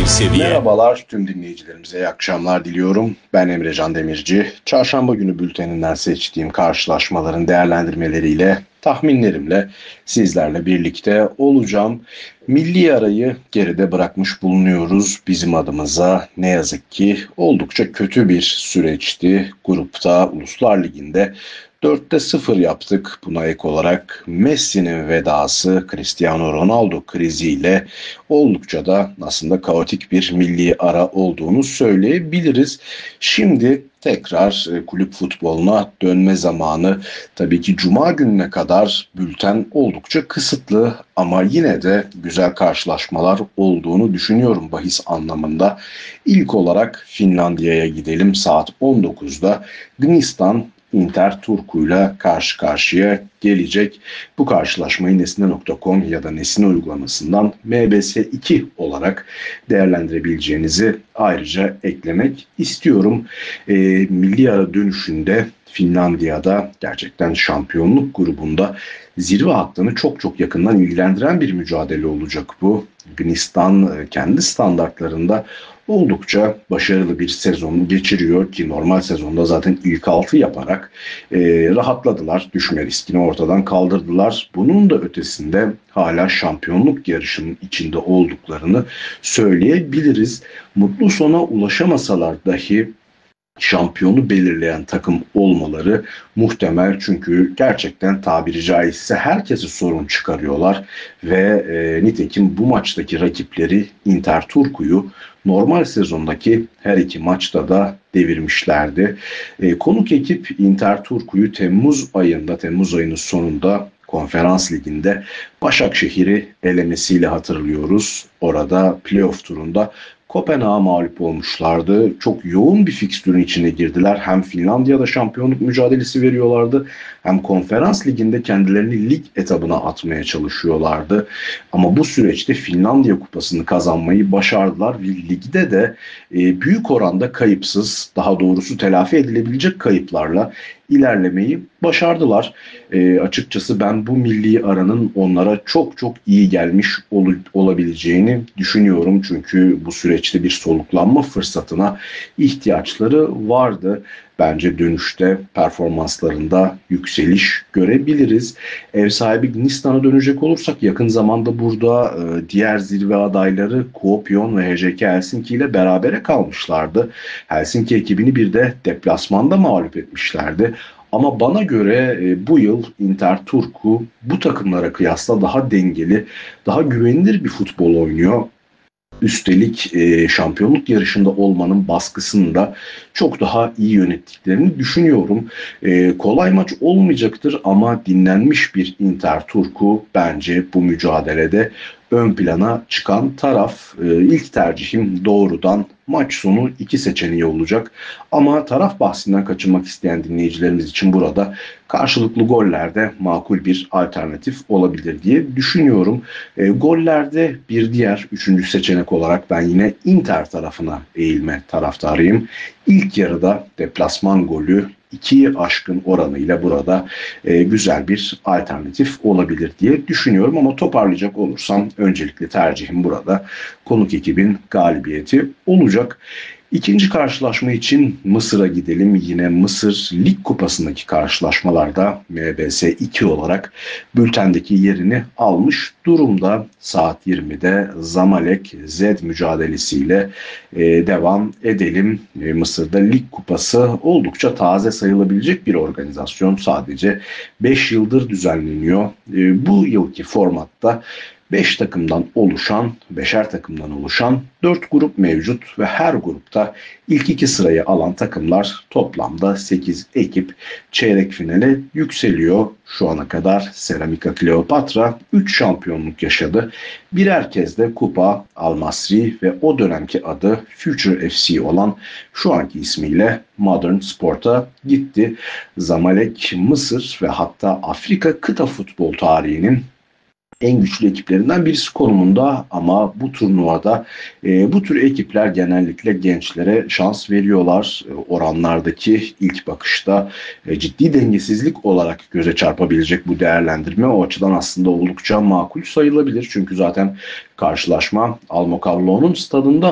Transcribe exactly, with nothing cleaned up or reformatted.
bir seviye. Merhabalar tüm dinleyicilerimize iyi akşamlar diliyorum. Ben Emrecan Demirci. Çarşamba günü bülteninden seçtiğim karşılaşmaların değerlendirmeleriyle, tahminlerimle sizlerle birlikte olacağım. Milli arayı geride bırakmış bulunuyoruz. Bizim adımıza ne yazık ki oldukça kötü bir süreçti. Grupta Uluslar Ligi'nde dörtte sıfır yaptık. Buna ek olarak Messi'nin vedası, Cristiano Ronaldo kriziyle oldukça da aslında kaotik bir milli ara olduğunu söyleyebiliriz. Şimdi tekrar e, kulüp futboluna dönme zamanı. Tabii ki Cuma gününe kadar bülten oldukça kısıtlı ama yine de güzel karşılaşmalar olduğunu düşünüyorum bahis anlamında. İlk olarak Finlandiya'ya gidelim. Saat on dokuzda Gnistan Inter Turku'yla karşı karşıya gelecek. Bu karşılaşmayı nesne nokta com ya da Nesne uygulamasından M B S iki olarak değerlendirebileceğinizi ayrıca eklemek istiyorum. E, milli ara dönüşünde Finlandiya'da gerçekten şampiyonluk grubunda zirve hattını çok çok yakından ilgilendiren bir mücadele olacak bu. Yunanistan kendi standartlarında oldukça başarılı bir sezon geçiriyor ki normal sezonda zaten ilk altı yaparak e, rahatladılar. Düşme riskini ortadan kaldırdılar. Bunun da ötesinde hala şampiyonluk yarışının içinde olduklarını söyleyebiliriz. Mutlu sona ulaşamasalar dahi şampiyonu belirleyen takım olmaları muhtemel çünkü gerçekten tabiri caizse herkese sorun çıkarıyorlar ve e, nitekim bu maçtaki rakipleri Inter Turku'yu normal sezondaki her iki maçta da devirmişlerdi. E, konuk ekip Inter Turku'yu Temmuz ayında, Temmuz ayının sonunda Konferans Ligi'nde Başakşehir'i elemesiyle hatırlıyoruz. Orada playoff turunda Kopenhag'a mağlup olmuşlardı. Çok yoğun bir fikstürün içine girdiler. Hem Finlandiya'da şampiyonluk mücadelesi veriyorlardı. Hem Konferans Ligi'nde kendilerini lig etabına atmaya çalışıyorlardı. Ama bu süreçte Finlandiya Kupası'nı kazanmayı başardılar. Ve ligde de e, büyük oranda kayıpsız, daha doğrusu telafi edilebilecek kayıplarla ilerlemeyi başardılar. E, açıkçası ben bu milli aranın onlara çok çok iyi gelmiş ol, olabileceğini düşünüyorum. Çünkü bu süreçte bir soluklanma fırsatına ihtiyaçları vardı. Bence dönüşte performanslarında yükseliş görebiliriz. Ev sahibi Yunanistan'a dönecek olursak yakın zamanda burada e, diğer zirve adayları Kuopio ve H J K Helsinki ile berabere kalmışlardı. Helsinki ekibini bir de deplasmanda mağlup etmişlerdi. Ama bana göre e, bu yıl Inter Turku bu takımlara kıyasla daha dengeli, daha güvenilir bir futbol oynuyor. Üstelik e, şampiyonluk yarışında olmanın baskısını da çok daha iyi yönettiklerini düşünüyorum. E, kolay maç olmayacaktır ama dinlenmiş bir Inter Turku bence bu mücadelede ön plana çıkan taraf. E, ilk tercihim doğrudan maç sonu iki seçeneği olacak. Ama taraf bahsinden kaçınmak isteyen dinleyicilerimiz için burada karşılıklı gollerde makul bir alternatif olabilir diye düşünüyorum. E, gollerde bir diğer üçüncü seçenek olarak ben yine Inter tarafına eğilme taraftarıyım. İlk yarıda deplasman golü ikiyi aşkın oranıyla burada e, güzel bir alternatif olabilir diye düşünüyorum. Ama toparlayacak olursam öncelikli tercihim burada konuk ekibin galibiyeti olacak. İkinci karşılaşma için Mısır'a gidelim. Yine Mısır Lig Kupası'ndaki karşılaşmalarda M B S iki olarak bültendeki yerini almış durumda. Saat yirmide Zamalek Z mücadelesiyle e, devam edelim. E, Mısır'da Lig Kupası oldukça taze sayılabilecek bir organizasyon. Sadece beş yıldır düzenleniyor. E, bu yılki formatta beş takımdan oluşan, beşer takımdan oluşan dört grup mevcut ve her grupta ilk iki sırayı alan takımlar toplamda sekiz ekip çeyrek finale yükseliyor. Şu ana kadar Seramika Kleopatra üç şampiyonluk yaşadı. Birer kez de Kupa Al Masry ve o dönemki adı Future F C olan şu anki ismiyle Modern Sport'a gitti. Zamalek, Mısır ve hatta Afrika kıta futbol tarihinin en güçlü ekiplerinden birisi konumunda ama bu turnuvada e, bu tür ekipler genellikle gençlere şans veriyorlar. E, oranlardaki ilk bakışta e, ciddi dengesizlik olarak göze çarpabilecek bu değerlendirme o açıdan aslında oldukça makul sayılabilir. Çünkü zaten karşılaşma Al Mokallo'nun stadında